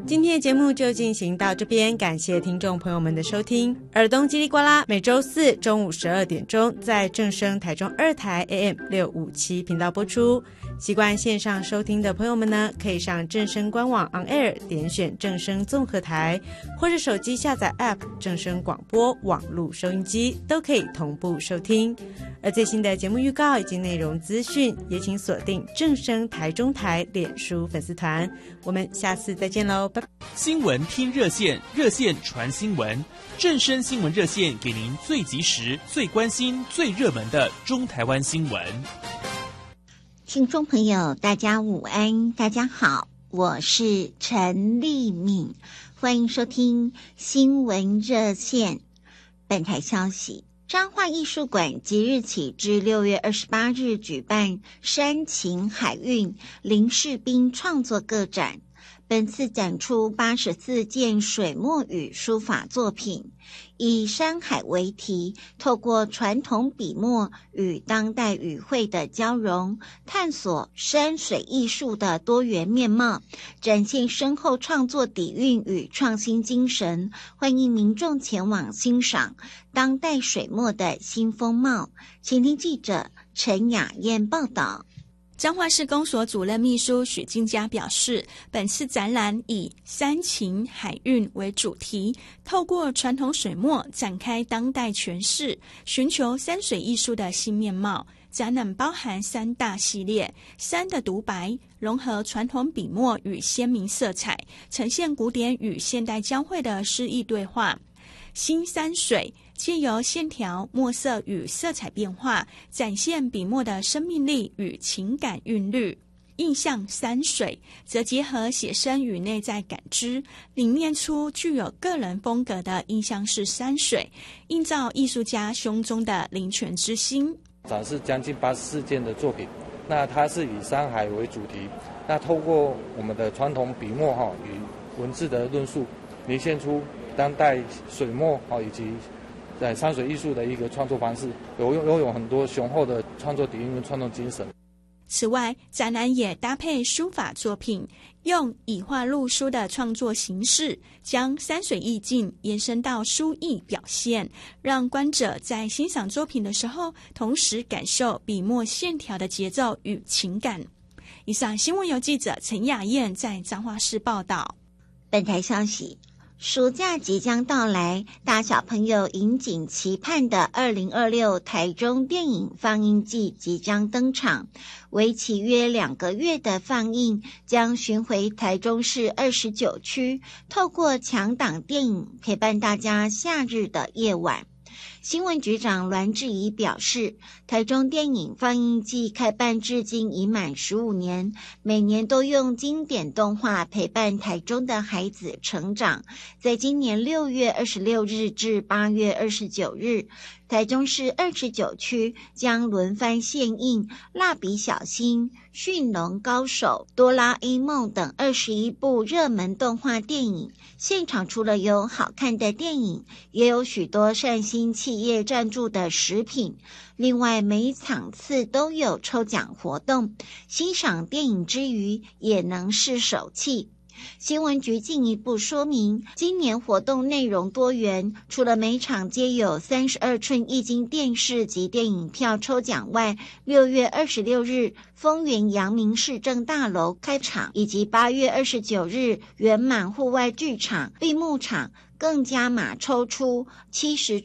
今天的节目就进行到这边，感谢听众朋友们的收听。耳东叽里呱啦每周四中午12点钟在正声台中2台 AM657 频道播出。习惯线上收听的朋友们呢，可以上正声官网 On Air 点选正声综合台，或者手机下载 App 正声广播网络收音机，都可以同步收听。而最新的节目预告以及内容资讯，也请锁定正声台中台脸书粉丝团。我们下次再见喽，拜拜。 新闻听热线，热线传新闻，正声新闻热线给您最及时、最关心、最热门的中台湾新闻。 听众朋友大家午安，大家好，我是陈丽敏，欢迎收听新闻热线。本台消息，彰化艺术馆即日起至6月28日举办山情海韵林世斌创作个展，本次展出84件水墨与书法作品，以山海为题，透过传统笔墨与当代语汇的交融，探索山水艺术的多元面貌，展现深厚创作底蕴与创新精神，欢迎民众前往欣赏当代水墨的新风貌。请听记者陈雅燕报道。 彰化市公所主任秘书许金佳表示，本次展览以山情海韵为主题，透过传统水墨展开当代诠释，寻求山水艺术的新面貌。展览包含3大系列：山的独白，融合传统笔墨与鲜明色彩，呈现古典与现代交汇的诗意对话；新山水，借由线条、墨色与色彩变化，展现笔墨的生命力与情感韵律。印象山水则结合写生与内在感知，凝练出具有个人风格的印象式山水，映照艺术家胸中的灵泉之心。 展示将近84件的作品，那它是以山海为主题，那透过我们的传统笔墨与文字的论述，凝现出当代水墨以及在山水艺术的一个创作方式，拥有很多雄厚的创作底蕴跟创作精神。 此外，展览也搭配书法作品，用以画入书的创作形式，将山水意境延伸到书意表现，让观者在欣赏作品的时候，同时感受笔墨线条的节奏与情感。以上新闻由记者陈雅燕在彰化市报道。 本台消息，暑假即将到来，大小朋友引颈期盼的2026台中电影放映季即将登场，为期约2个月的放映将巡回台中市29区，透过强档电影陪伴大家夏日的夜晚。新闻局长栾志怡表示，台中电影放映季开办至今已满15年，每年都用经典动画陪伴台中的孩子成长。在今年6月26日至8月29日，台中市29区将轮番献映蜡笔小新、驯龙高手、哆啦 A 梦等21部热门动画电影。现场除了有好看的电影，也有许多善心企业赞助的食品。另外，每场次都有抽奖活动，欣赏电影之余也能试手气。新闻局进一步说明，今年活动内容多元，除了每场皆有32寸液晶电视及电影票抽奖外，6月26日丰原阳明市政大楼开场，以及8月29日圆满户外剧场闭幕场更加码抽出70